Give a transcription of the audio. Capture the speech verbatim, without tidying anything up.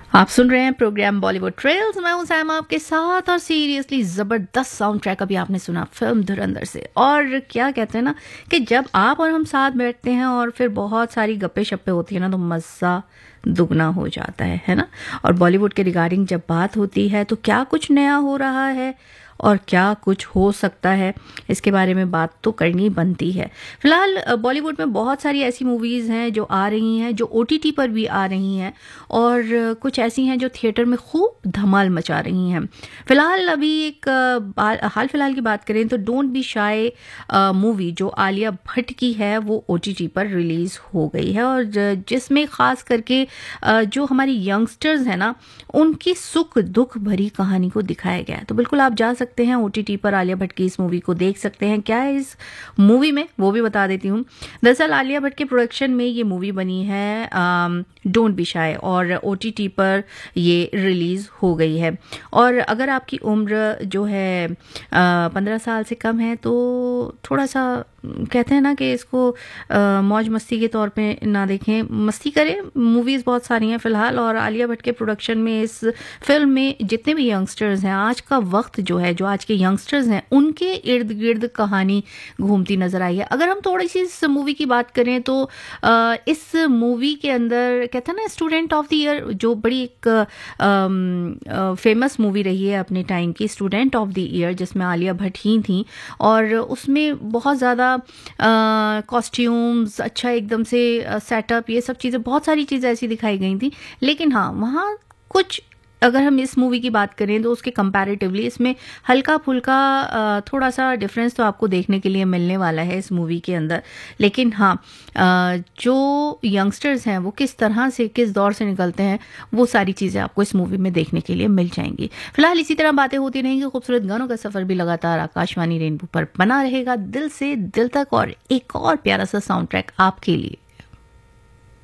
आप सुन रहे हैं प्रोग्राम बॉलीवुड ट्रेल्स। मैं हूं सैम आपके साथ और सीरियसली ज़बरदस्त साउंड ट्रैक अभी आपने सुना फिल्म धुरंधर से। और क्या कहते हैं ना कि जब आप और हम साथ बैठते हैं और फिर बहुत सारी गप्पे शप्पे होती है ना तो मज़ा दुगना हो जाता है है ना। और बॉलीवुड के रिगार्डिंग जब बात होती है तो क्या कुछ नया हो रहा है और क्या कुछ हो सकता है, इसके बारे में बात तो करनी बनती है। फिलहाल बॉलीवुड में बहुत सारी ऐसी मूवीज़ हैं जो आ रही हैं, जो ओटीटी पर भी आ रही हैं और कुछ ऐसी हैं जो थिएटर में खूब धमाल मचा रही हैं। फिलहाल अभी एक हाल फिलहाल की बात करें तो डोंट बी शाय मूवी जो आलिया भट्ट की है वो ओटीटी पर रिलीज़ हो गई है और जिसमें ख़ास करके जो हमारी यंगस्टर्स हैं ना उनकी सुख दुख भरी कहानी को दिखाया गया है। तो बिल्कुल आप जा सकते हैं ओटीटी पर आलिया भट्ट की इस मूवी को देख सकते हैं। क्या है इस मूवी में वो भी बता देती हूँ। दरअसल आलिया भट्ट के प्रोडक्शन में ये मूवी बनी है डोंट बी शाय और ओटीटी पर ये रिलीज़ हो गई है। और अगर आपकी उम्र जो है पंद्रह साल से कम है तो थोड़ा सा कहते हैं ना कि इसको आ, मौज मस्ती के तौर पे ना देखें, मस्ती करें। मूवीज़ बहुत सारी हैं फ़िलहाल और आलिया भट्ट के प्रोडक्शन में इस फिल्म में जितने भी यंगस्टर्स हैं, आज का वक्त जो है, जो आज के यंगस्टर्स हैं उनके इर्द गिर्द कहानी घूमती नज़र आई है। अगर हम थोड़ी सी इस मूवी की बात करें तो आ, इस मूवी के अंदर कहते हैं ना स्टूडेंट ऑफ द ईयर जो बड़ी एक फेमस मूवी रही है अपने टाइम की, स्टूडेंट ऑफ द ईयर, जिसमें आलिया भट्ट ही थी और उसमें बहुत ज़्यादा कॉस्ट्यूम्स अच्छा एकदम से सेटअप, ये सब चीज़ें, बहुत सारी चीज़ें ऐसी दिखाई गई थी। लेकिन हाँ, वहाँ कुछ अगर हम इस मूवी की बात करें तो उसके कंपैरेटिवली इसमें हल्का फुल्का थोड़ा सा डिफरेंस तो आपको देखने के लिए मिलने वाला है इस मूवी के अंदर। लेकिन हाँ, जो यंगस्टर्स हैं वो किस तरह से, किस दौर से निकलते हैं, वो सारी चीज़ें आपको इस मूवी में देखने के लिए मिल जाएंगी। फिलहाल इसी तरह बातें होती रहेंगी, खूबसूरत गानों का सफ़र भी लगातार आकाशवाणी रेनबो पर बना रहेगा, दिल से दिल तक। और एक और प्यारा सा साउंड ट्रैक आपके लिए।